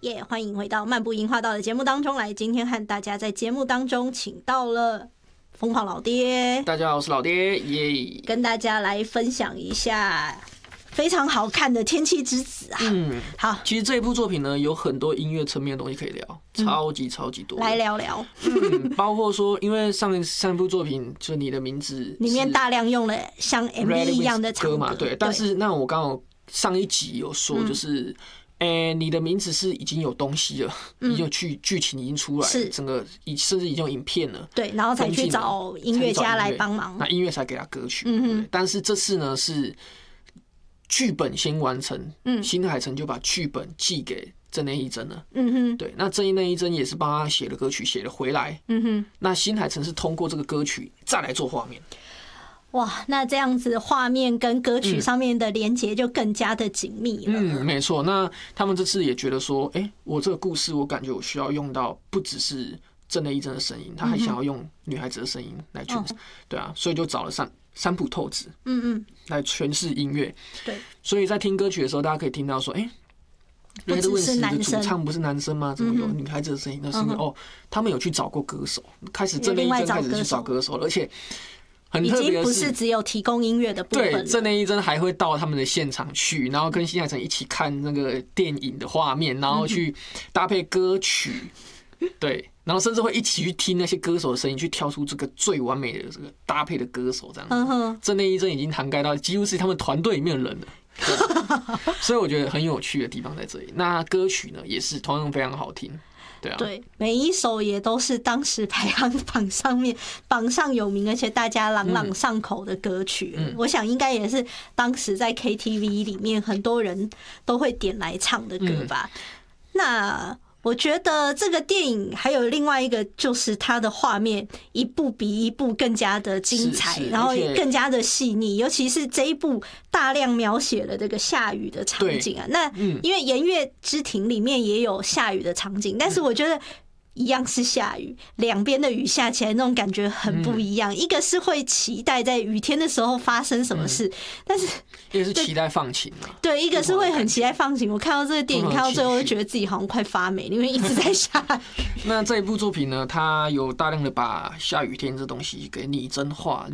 欢迎回到漫步樱花道的节目当中来。今天和大家在节目当中请到了疯狂老爹， 大家好，我是老爹，耶！ 跟大家来分享一下非常好看的《天气之子》啊。好， 其实这一部作品呢，有很多音乐层面的东西可以聊，超级多。 来聊聊。 包括说，因为上一部作品就是《你的名字》 里面大量用了像 MV 一样的唱歌嘛，对。但是那我刚好上一集有说，就是你的名字是已经有东西了，已经有剧情已经出来了，整个甚至已经有影片了， 对，然后才去找音乐家来帮忙， 那音乐才给他歌曲。但是这次呢是剧本先完成，新海诚就把剧本寄给郑内一真了。对，那郑内一真也是帮他写了歌曲，写了回来。那新海诚是通过这个歌曲再来做画面。 哇，那这样子画面跟歌曲上面的连结就更加的紧密了。 没错。那他们这次也觉得说，我这个故事我感觉我需要用到不只是郑内一真的声音，他还想要用女孩子的声音来诠释。对啊，所以就找了三浦透子，来诠释音乐。 对， 所以在听歌曲的时候，大家可以听到说，Red Wings 的主唱不是男生吗？怎么有女孩子的声音？那是因为他们有去找过歌手，开始郑内一真开始去找歌手，而且很特别的是，已经不是只有提供音乐的部分了。 对，郑内一真还会到他们的现场去，然后跟新海诚一起看那个电影的画面，然后去搭配歌曲，对，然后甚至会一起去听那些歌手的声音，去挑出这个最完美的这个搭配的歌手这样子。郑内一真已经涵盖到几乎是他们团队里面的人了，所以我觉得很有趣的地方在这里。那歌曲呢，也是同样非常好听。 对，每一首也都是当时排行榜上面榜上有名，而且大家朗朗上口的歌曲。我想应该也是当时在 KTV 里面很多人都会点来唱的歌吧。那我觉得这个电影还有另外一个，就是它的画面一部比一部更加的精彩，然后也更加的细腻，尤其是这一部大量描写了这个下雨的场景啊。那因为《岩月之庭》里面也有下雨的场景，但是我觉得一样是下雨，两边的雨下起来那种感觉很不一样。一个是会期待在雨天的时候发生什么事，但是一个是期待放晴啊。 对，一个是会很期待放晴。我看到这个电影看到最后，就觉得自己好像快发霉，因为一直在下雨。 那这一部作品呢，它有大量的把下雨天这东西给拟真化。